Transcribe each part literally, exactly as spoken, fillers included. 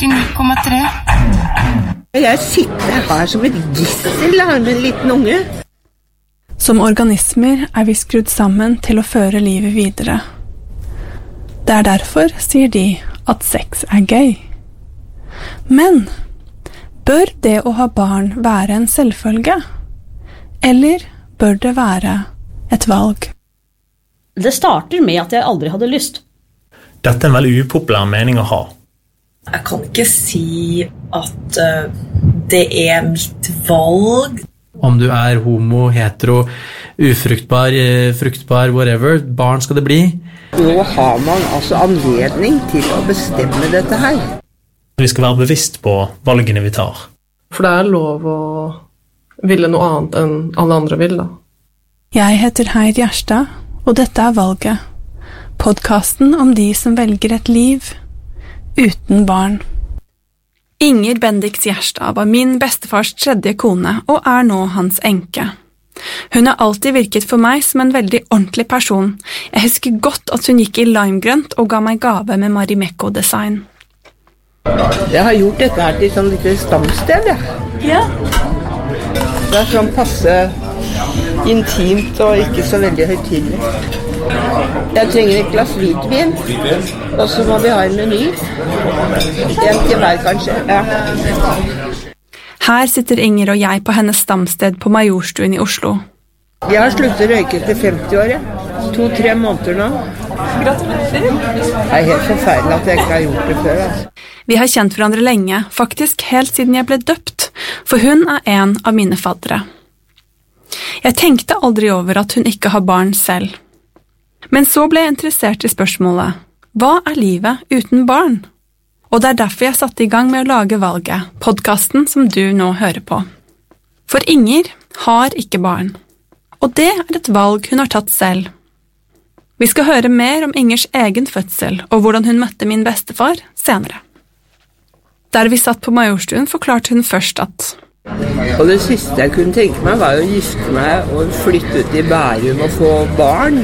syttini komma tre. Jeg sitter her som et gissel med en liten unge. Som organismer er vi skrudd sammen til å føre livet videre. Det er derfor, sier de, at sex er gøy. Men bør det å ha barn være en selvfølge? Eller bør det være et valg? Det starter med at jeg aldri hadde lyst. Dette er en veldig upopulær mening å ha. Jeg kan ikke si at uh, det er mitt valg. Om du er homo, hetero, ufruktbar, fruktbar, whatever, barn skal det bli. Nå har man altså anledning til å bestemme dette her. Vi skal være bevisst på valgene vi tar. For det er lov å ville noe annet enn alle andre vil, da. Jeg heter Heid Gjerstad, og dette er Valget. Podcasten om de som velger et liv uten barn. Inger Bendix Gjerstad var min bestefars tredje kone og er nå hans enke. Hun har alltid virket for meg som en veldig ordentlig person. Jeg husker godt at hun gikk i limegrønt og ga meg gave med Marimekko-design. Jeg har gjort dette her til sånn lite stamsted, ja. Ja. Det er sånn passe intimt og ikke så veldig høytidelig. Jeg trenger et glass hvitvin, og så må vi ha en meny. En til hver, kanskje. Ja. Her sitter Inger og jeg på hennes stamsted på Majorstuen i Oslo. Jeg har sluttet å røyke til femti år, ja. To-tre måneder nå. Gratulerer. Det er helt forferdelig at jeg ikke har gjort det før, altså. Vi har kjent hverandre lenge, faktisk helt siden jeg ble døpt, for hun er en av mine faddere. Jeg tenkte aldri over at hun ikke har barn selv. Men så ble jeg interessert i spørsmålet, hva er livet uten barn? Og det er derfor jeg satte i gang med å lage Valget, podcasten som du nå hører på. For Inger har ikke barn, og det er et valg hun har tatt selv. Vi skal høre mer om Ingers egen fødsel og hvordan hun møtte min bestefar senere. Der vi satt på Majorstuen forklarte hun først at og det siste jeg kunne tenke meg var å gifte meg og flytte ut i Bærum og få barn.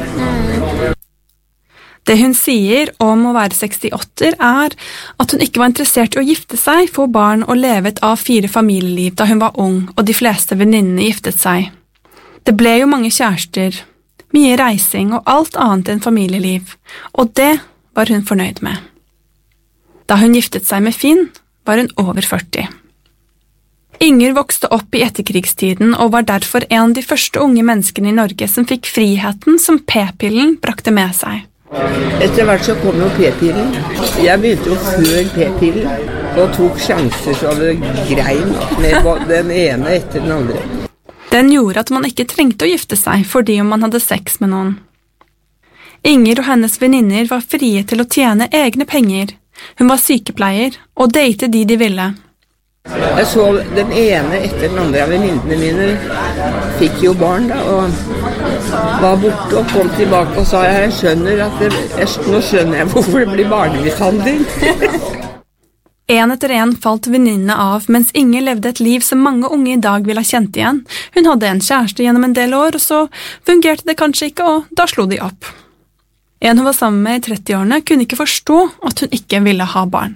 Det hun sier om å være sekstiåtte er at hun ikke var interessert i å gifte seg, få barn og leve et av fire familieliv da hun var ung og de fleste venninnene giftet seg. Det ble jo mange kjærester, mye reising og alt annet enn familieliv, og det var hun fornøyd med. Da hun giftet seg med Finn, var hun over førti. Inger vokste opp i etterkrigstiden og var derfor en av de første unge menneskene i Norge som fikk friheten som p-pillen brakte med seg. Etter hvert så kom jo p-pillen. Jeg begynte jo før p-pillen og tok sjanser så det grein med den ene etter den andre. Den gjorde at man ikke trengte å gifte seg fordi om man hadde sex med noen. Inger og hennes venninner var frie til å tjene egne penger. Hun var sykepleier og date de de ville. Jeg så den ene etter den andre av venninnene mine fikk jo barn da, og var borte og kom tilbake og sa jeg skjønner at det, jeg, nå skjønner jeg hvorfor det blir barnemishandling. En etter en falt venninnene av, mens Inger levde et liv som mange unge i dag vil ha kjent igjen. Hun hadde en kjæreste gjennom en del år, og så fungerte det kanskje ikke, og da slo de opp. En hun var sammen med i trettiårene kunne ikke forstå at hun ikke ville ha barn.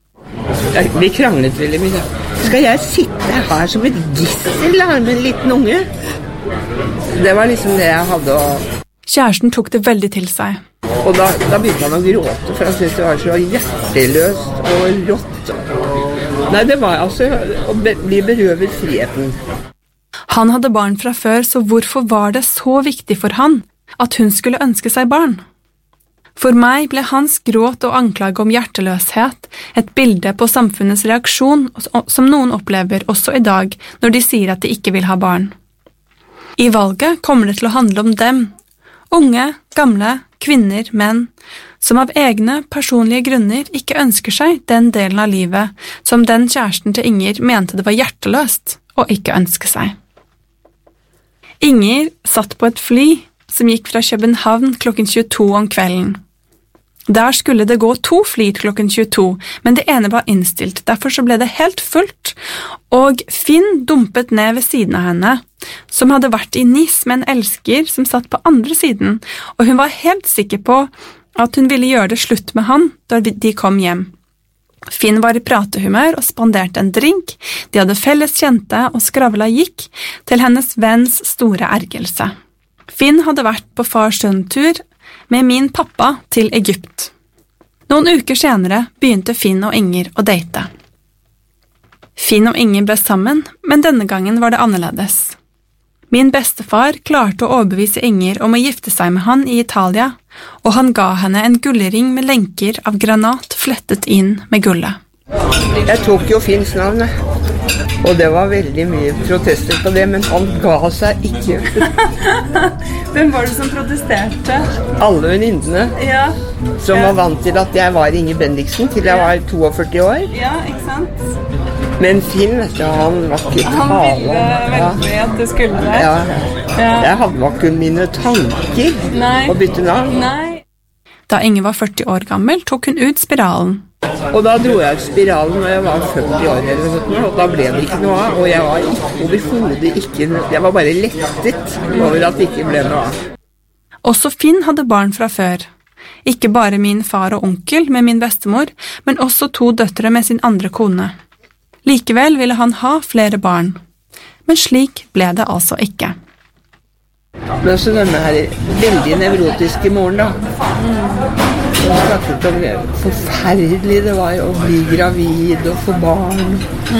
Vi kranglet veldig mye. Skal jeg sitte her som et gissel med en liten unge? Det var liksom det jeg hadde å... Kjæresten tok det veldig til seg. Og da, da begynte han å gråte, for han syntes det var så hjerteløst og rått. Nei, det var altså å bli berøvet friheten. Han hadde barn fra før, så hvorfor var det så viktig for han at hun skulle ønske seg barn? For meg ble hans gråt og anklage om hjerteløshet et bilde på samfunnets reaksjon som noen opplever også i dag når de sier at de ikke vil ha barn. I valget kommer det til å handle om dem, unge, gamle, kvinner, menn, som av egne personlige grunner ikke ønsker seg den delen av livet som den kjæresten til Inger mente det var hjerteløst å ikke ønske seg. Inger satt på et fly som gikk fra København klokken tjueto om kvelden. Der skulle det gå to fly klokken tjueto, men det ene var innstilt, derfor så ble det helt fullt, og Finn dumpet ned ved siden av henne, som hadde vært i Nice med en elsker som satt på andre siden, og hun var helt sikker på at hun ville gjøre det slutt med han da de kom hjem. Finn var i pratehumør og spanderte en drink, de hadde felles kjente og skravla gikk, til hennes venns store ergelse. Finn hadde vært på fars-sønn-tur med min pappa til Egypt. Noen uker senere begynte Finn og Inger å date. Finn og Inger ble sammen, men denne gangen var det annerledes. Min bestefar klarte å overbevise Inger om å gifte seg med han i Italia, og han ga henne en gullring med lenker av granat flettet inn med gullet. Jeg tok jo Finns navn, og det var veldig mye protester på det, men han ga seg ikke. Hvem var det som protesterte? Alle venninnene Ja. som var vant til at jeg var Inger Bendiksen til jeg var førtito år. Ja, ikke sant? Men Finn, vet du, han var ikke tale. Ja. at det skulle det. Ja. Jeg hadde nok ikke mine tanker Nei. å bytte navn. Nei. Da Inger var førti år gammel, tok hun ut spiralen. Og da dro jeg ut spiralen når jeg var førti år, eller noe sånt, og da ble det ikke noe av. Og jeg var ikke, overhodet ikke, jeg var bare lettet over at det ikke ble noe av. Også Finn hadde barn fra før. Ikke bare min far og onkel med min bestemor, men også to døtre med sin andre kone. Likevel ville han ha flere barn, men slik ble det altså ikke. Men så denne her veldig nevrotiske moren da, hun snakket om det forferdelig det var å bli gravid og få barn.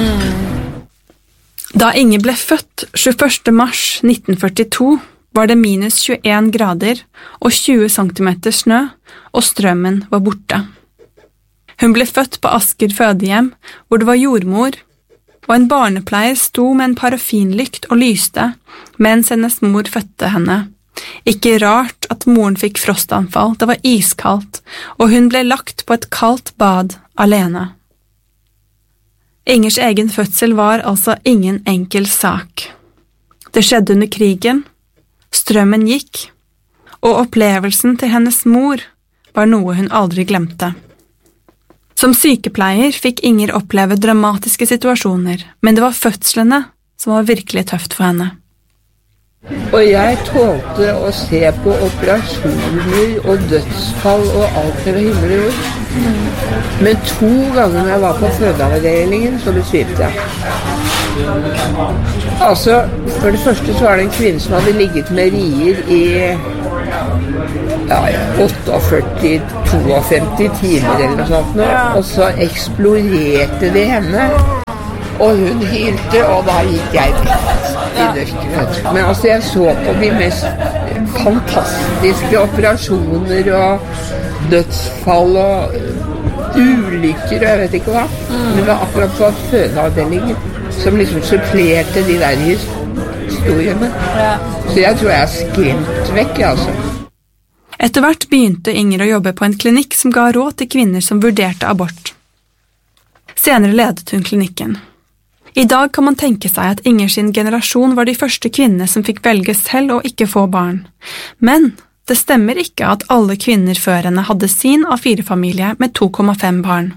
Da Inger ble født tjueførste mars nitten førtito, var det minus tjueen grader og tjue centimeter snø, og strømmen var borte. Hun ble født på Asker fødehjem, hvor det var jordmor, og en barnepleier sto med en parafinlykt og lyste, mens hennes mor fødte henne. Ikke rart at moren fikk frostanfall, det var iskaldt, og hun ble lagt på et kaldt bad alene. Ingers egen fødsel var altså ingen enkel sak. Det skjedde under krigen, strømmen gikk, og opplevelsen til hennes mor var noe hun aldri glemte. Som sykepleier fikk Inger oppleve dramatiske situasjoner, men det var fødslene som var virkelig tøft for henne. Og jeg tålte å se på operasjoner og dødsfall og alt det var himmel og jord. Men to ganger når jeg var på fødeavdelingen, så besvimte jeg. Altså, for det første så var det en kvinne som hadde ligget med rier i ja, førtiåtte til femtito timer eller noe sånt nå, og så eksploderte det henne, og hun hylte, og da gikk jeg i dørken. Men altså, jeg så på de mest fantastiske operasjoner og dødsfall og ulykker, og jeg vet ikke hva. Men det var akkurat på fødeavdelingen som liksom supplerte de der historiene. Så jeg tror jeg er skremt vekk, altså. Etter hvert begynte Inger å jobbe på en klinikk som ga råd til kvinner som vurderte abort. Senere ledet hun klinikken. I dag kan man tenke seg at Inger sin generasjon var de første kvinnene som fikk velge selv å ikke få barn. Men det stemmer ikke at alle kvinner før henne hadde sin A fire-familie med to komma fem barn.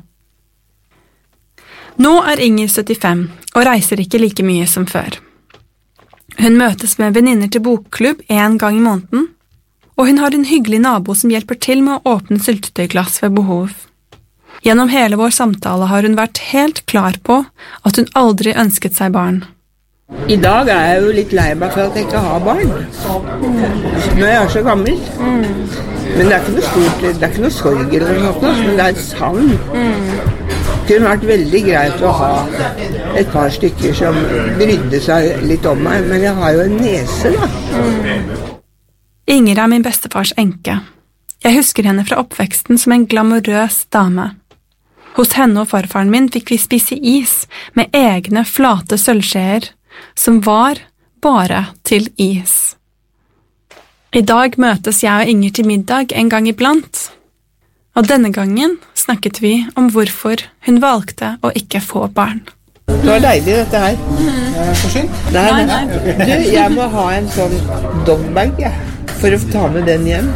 Nå er Inger syttifem og reiser ikke like mye som før. Hun møtes med venninner til bokklubb en gang i måneden, og hun har en hyggelig nabo som hjelper til med å åpne syltetøyglass ved behov. Gjennom hele vår samtale har hun vært helt klar på at hun aldri ønsket seg barn. I dag er jeg jo litt lei meg for at jeg ikke har barn, når jeg er så gammel. Men det er ikke noe stort, det er ikke noe sorg eller noe sånt, men det er et savn. Det kunne vært veldig greit å ha et par stykker som brydde seg litt om meg, men jeg har jo en nese da. Inger er min bestefars enke. Jeg husker henne fra oppveksten som en glamorøs dame. Hos henne og farfaren min fikk vi spise is med egne flate sølvskjeer, som var bare til is. I dag møtes jeg og Inger til middag en gang iblant, og denne gangen snakket vi om hvorfor hun valgte å ikke få barn. Det var deilig dette her. Nei, nei. Du, jeg må ha en sånn dogbag, jeg. For å ta med den hjem.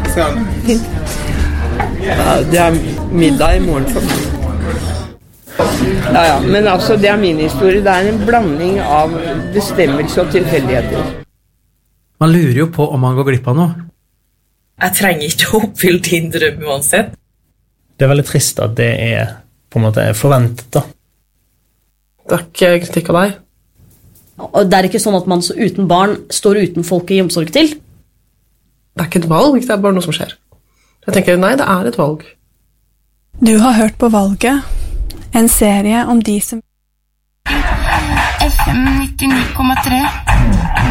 Ja, det er middag i morgen for meg. Ja, ja, men altså, det er min historie. Det er en blanding av bestemmelse og tilfeldigheter. Man lurer jo på om man går glipp av noe. Jeg trenger ikke å oppfylle din drøm uansett. Det er veldig trist at det er på en måte er forventet da. Det er ikke kritikk av deg. Og det er ikke sånn at man så uten barn står uten folk i omsorg til. Det er ikke et valg, det er bare noe som skjer. Jeg tenker, nei, det er et valg. Du har hørt på Valget, en serie om de som F M nittini komma tre